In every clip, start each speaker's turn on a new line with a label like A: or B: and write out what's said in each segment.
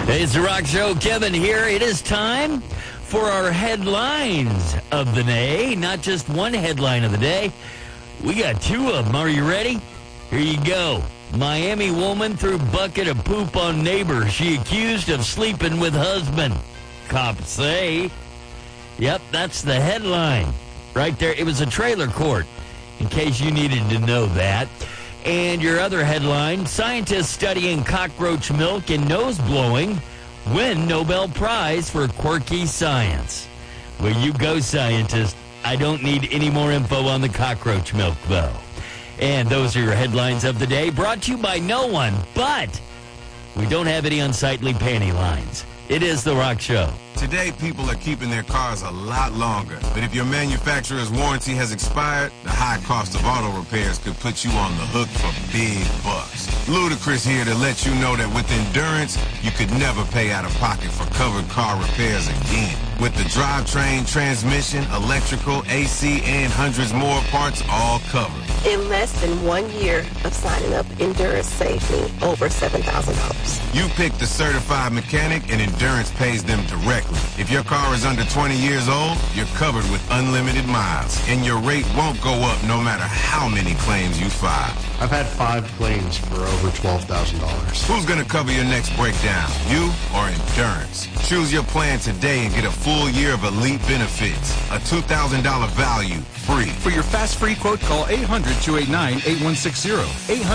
A: Hey, it's the Rock Show. Kevin here. It is time for our headlines of the day. Not just one headline of the day. We got two of them. Are you ready? Here you go. Miami woman threw bucket of poop on neighbor. She accused of sleeping with husband. Cops say. Yep, that's the headline. Right there. It was a trailer court, in case you needed to know that. And your other headline, scientists studying cockroach milk and nose blowing win Nobel Prize for quirky science. Well, you go, scientist. I don't need any more info on the cockroach milk, though. And those are your headlines of the day, brought to you by no one, but we don't have any unsightly panty lines. It is The Rock Show.
B: Today, people are keeping their cars a lot longer. But if your manufacturer's warranty has expired, the high cost of auto repairs could put you on the hook for big bucks. Ludacris here to let you know that with Endurance, you could never pay out of pocket for covered car repairs again. With the drivetrain, transmission, electrical, AC, and hundreds more parts all covered.
C: In less than 1 year of signing up, Endurance saved me over $7,000.
B: You pick the certified mechanic, and Endurance pays them directly. If your car is under 20 years old, you're covered with unlimited miles, and your rate won't go up no matter how many claims you file.
D: I've had 5 claims for over $12,000.
B: Who's going to cover your next breakdown, you or Endurance? Choose your plan today and get a full year of elite benefits. A $2,000 value, free.
E: For your fast free quote, call 800-289-8160.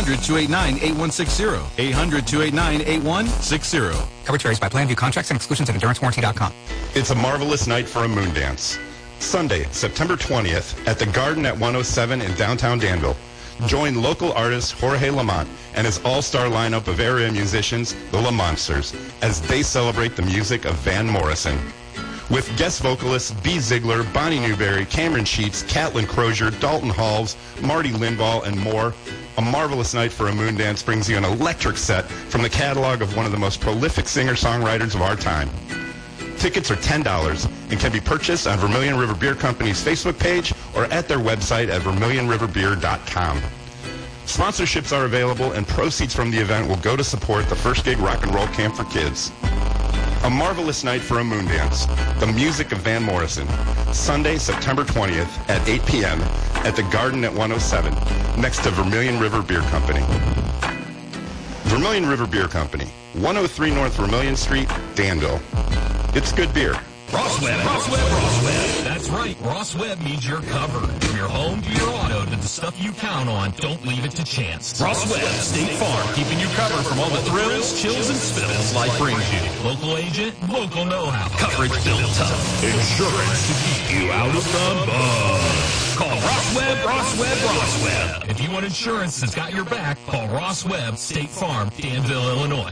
E: 800-289-8160. 800-289-8160.
F: Coverage varies by plan. View contracts and exclusions at EnduranceWarranty.com.
G: It's a marvelous night for a moon dance. Sunday, September 20th, at the Garden at 107 in downtown Danville. Join local artist Jorge Lamont and his all-star lineup of area musicians, the Lamontsters, as they celebrate the music of Van Morrison. With guest vocalists B. Ziegler, Bonnie Newberry, Cameron Sheets, Catlin Crozier, Dalton Halls, Marty Lindvall, and more, a marvelous night for a moon dance brings you an electric set from the catalog of one of the most prolific singer-songwriters of our time. Tickets are $10 and can be purchased on Vermilion River Beer Company's Facebook page or at their website at vermilionriverbeer.com. Sponsorships are available, and proceeds from the event will go to support the First Gig Rock and Roll Camp for Kids. A marvelous night for a moon dance. The music of Van Morrison. Sunday, September 20th at 8 p.m. at the Garden at 107, next to Vermilion River Beer Company. Vermilion River Beer Company, 103 North Vermilion Street, Danville. It's good beer.
H: Ross Webb. That's right. Ross Webb means you're covered. From your home to your auto to the stuff you count on, don't leave it to chance. Ross Webb, State Farm, keeping you covered from all the thrills, chills, and spills life brings you. Local agent, local know-how. Coverage built tough. Insurance to keep you out of the bug. Call Ross Webb. If you want insurance that's got your back, call Ross Webb, State Farm, Danville, Illinois.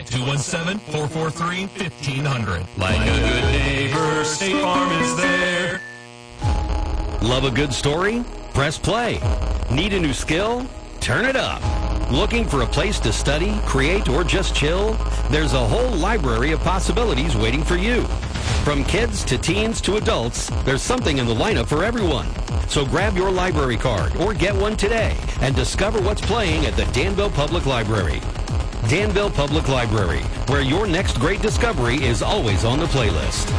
H: 217-443-1500. Like a good neighbor, State Farm is there.
A: Love a good story? Press play. Need a new skill? Turn it up. Looking for a place to study, create, or just chill? There's a whole library of possibilities waiting for you. From kids to teens to adults, there's something in the lineup for everyone. So grab your library card or get one today and discover what's playing at the Danville Public Library. Danville Public Library, where your next great discovery is always on the playlist.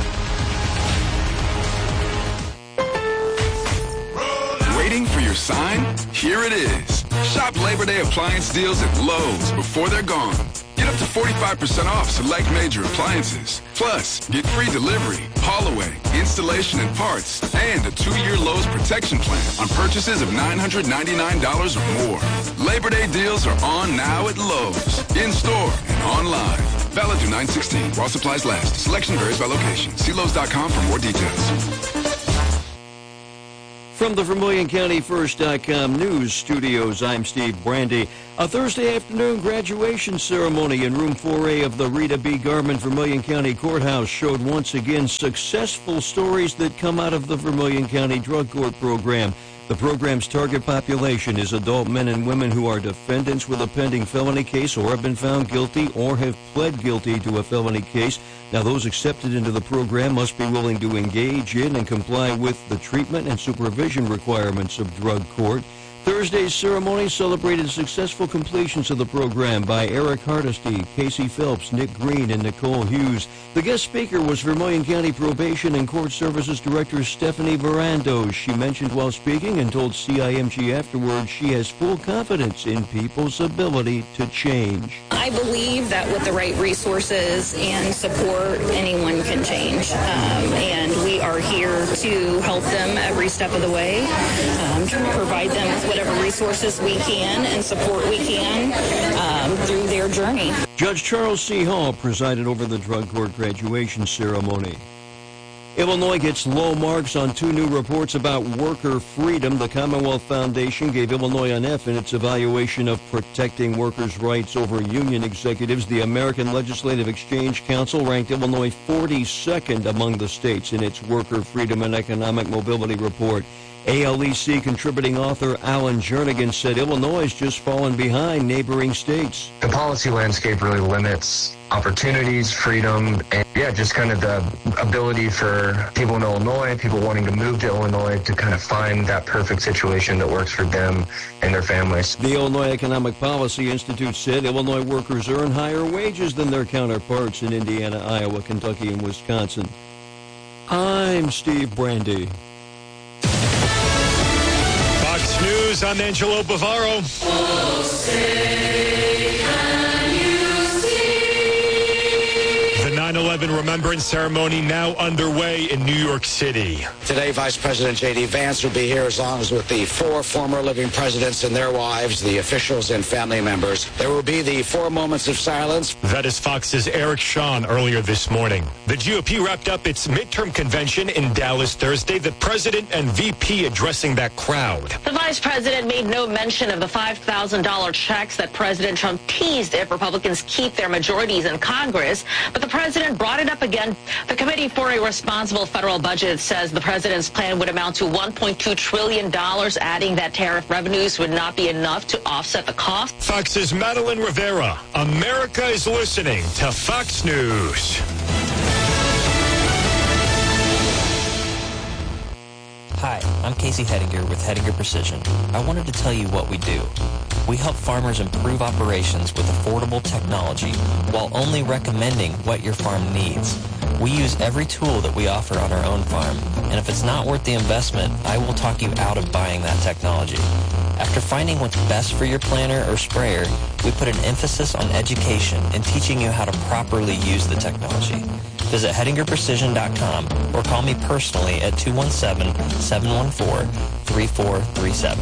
I: Waiting for your sign? Here it is. Shop Labor Day appliance deals at Lowe's before they're gone. Get up to 45% off select major appliances. Plus, get free delivery, haul away, installation and parts, and a 2-year Lowe's protection plan on purchases of $999 or more. Labor Day deals are on now at Lowe's, in-store and online. Valid through 9/16 while supplies last. Selection varies by location. See Lowe's.com for more details.
A: From the VermilionCountyFirst.com news studios, I'm Steve Brandy. A Thursday afternoon graduation ceremony in Room 4A of the Rita B. Garman Vermilion County Courthouse showed once again successful stories that come out of the Vermilion County Drug Court program. The program's target population is adult men and women who are defendants with a pending felony case or have been found guilty or have pled guilty to a felony case. Now, those accepted into the program must be willing to engage in and comply with the treatment and supervision requirements of drug court.
J: Thursday's ceremony celebrated successful completions of the program by Eric Hardesty, Casey Phelps, Nick Green, and Nicole Hughes. The guest speaker was Vermilion County Probation and Court Services Director Stephanie Varandos. She mentioned while speaking and told CIMG afterwards she has full confidence in people's ability to change.
K: I believe that with the right resources and support, anyone can change. And we are here to help them every step of the way, provide them with whatever resources we can and support we can through their journey.
J: Judge Charles C. Hall presided over the drug court graduation ceremony. Illinois gets low marks on 2 new reports about worker freedom. The Commonwealth Foundation gave Illinois an F in its evaluation of protecting workers' rights over union executives. The American Legislative Exchange Council ranked Illinois 42nd among the states in its Worker Freedom and Economic Mobility report. ALEC contributing author Alan Jernigan said Illinois has just fallen behind neighboring states.
L: The policy landscape really limits opportunities, freedom, and just kind of the ability for people in Illinois, people wanting to move to Illinois, to kind of find that perfect situation that works for them and their families.
J: The Illinois Economic Policy Institute said Illinois workers earn higher wages than their counterparts in Indiana, Iowa, Kentucky, and Wisconsin. I'm Steve Brandy.
M: Fox News, I'm Angelo Bavaro.
N: Oh, say, can you see?
M: The 9/11 Remembrance Ceremony now underway in New York City.
O: Today, Vice President J.D. Vance will be here as long as with the 4 former living presidents and their wives, the officials and family members. There will be the 4 moments of silence.
M: That is Fox's Eric Shawn earlier this morning. The GOP wrapped up its midterm convention in Dallas Thursday. The president and VP addressing that crowd.
P: The vice president made no mention of the $5,000 checks that President Trump teased if Republicans keep their majorities in Congress. But the president brought it up again. The Committee for a Responsible Federal Budget says the president's plan would amount to $1.2 trillion, adding that tariff revenues would not be enough to offset the cost.
M: Fox's Madeline Rivera. America is listening to Fox News.
Q: Hi, I'm Casey Hedinger with Hedinger Precision. I wanted to tell you what we do. We help farmers improve operations with affordable technology while only recommending what your farm needs. We use every tool that we offer on our own farm, and if it's not worth the investment, I will talk you out of buying that technology. After finding what's best for your planter or sprayer, we put an emphasis on education and teaching you how to properly use the technology. Visit HedingerPrecision.com or call me personally at 217-714-3437.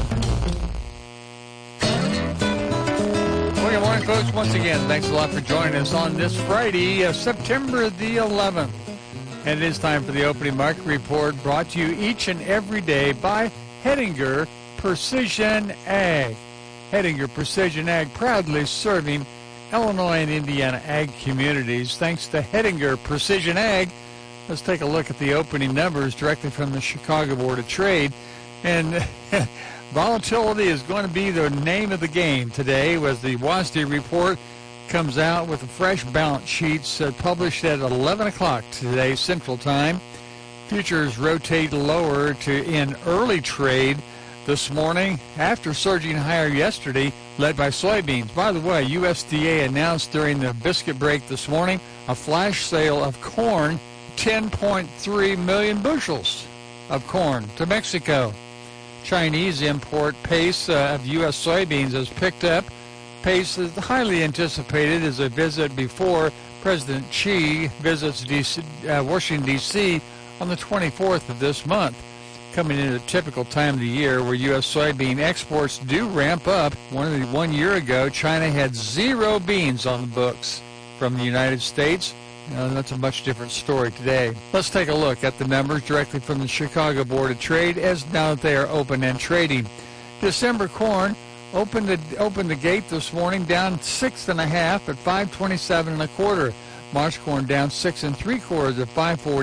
R: Well, good morning, folks. Once again, thanks a lot for joining us on this Friday, September the 11th. And it is time for the opening market report, brought to you each and every day by Hedinger Precision Ag. Hedinger Precision Ag, proudly serving Illinois and Indiana ag communities. Thanks to Hedinger Precision Ag. Let's take a look at the opening numbers directly from the Chicago Board of Trade. And volatility is going to be the name of the game today as the WASDE report comes out with a fresh balance sheets published at 11 o'clock today Central Time. Futures rotate lower to in early trade this morning after surging higher yesterday, led by soybeans. By the way, USDA announced during the biscuit break this morning a flash sale of corn, 10.3 million bushels of corn to Mexico. Chinese import pace of U.S. soybeans has picked up. Pace is highly anticipated as a visit before President Xi visits Washington, D.C. on the 24th of this month, coming into a typical time of the year where U.S. soybean exports do ramp up. 1 year ago, China had 0 beans on the books from the United States. That's a much different story today. Let's take a look at the numbers directly from the Chicago Board of Trade as now that they are open and trading. December corn opened the gate this morning down 6.5 at 527.25. March corn down 6 3/4 at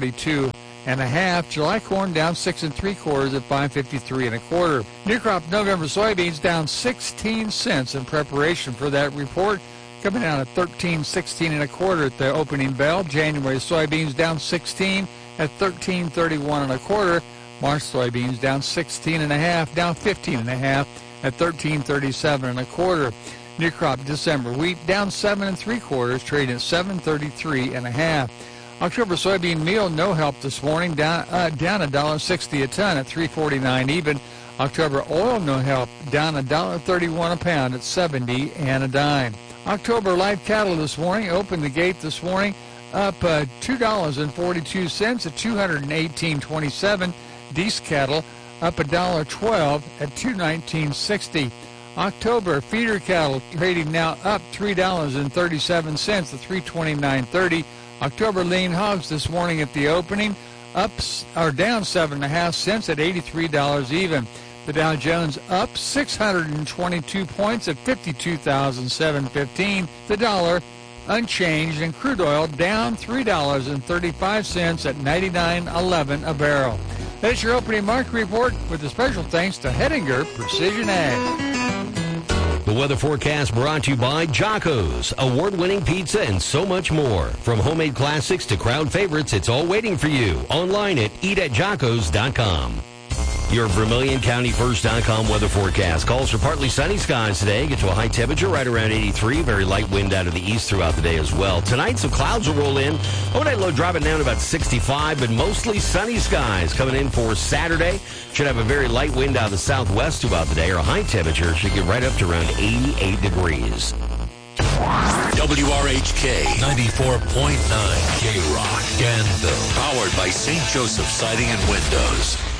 R: 542.5. July corn down 6 3/4 at 553.25. New crop November soybeans down 16 cents in preparation for that report, coming out at 13.16.25 at the opening bell. January soybeans down 16 at 13.31.25. March soybeans down 16.5, down 15.5 at $13.37 1/4. New crop December wheat down 7 3/4, trading at $7.33 1/2. October soybean meal no help this morning, down $1.60 a ton at $3.49 even. October oil no help, down $1.31 a pound at 70 and a dime. October live cattle this morning opened the gate this morning up $2.42 at $218.27. Deese cattle up $1.12 at $219.60. October feeder cattle trading now up $3.37 to $329.30. October lean hogs this morning at the opening down 7.5 cents at $83 even. The Dow Jones up 622 points at 52,715. The dollar unchanged, and crude oil down $3.35 at 99.11 a barrel. That's your opening market report with a special thanks to Hettinger Precision Ag.
S: The weather forecast brought to you by Jocko's, award-winning pizza and so much more. From homemade classics to crowd favorites, it's all waiting for you. Online at eatatjockos.com. Your VermilionCountyFirst.com weather forecast calls for partly sunny skies today. Get to a high temperature right around 83. Very light wind out of the east throughout the day as well. Tonight, some clouds will roll in. Overnight low dropping down to about 65, but mostly sunny skies coming in for Saturday. Should have a very light wind out of the southwest throughout the day. Our high temperature should get right up to around 88 degrees.
H: WRHK 94.9 K-Rock, Danville. Powered by St. Joseph Siding and Windows.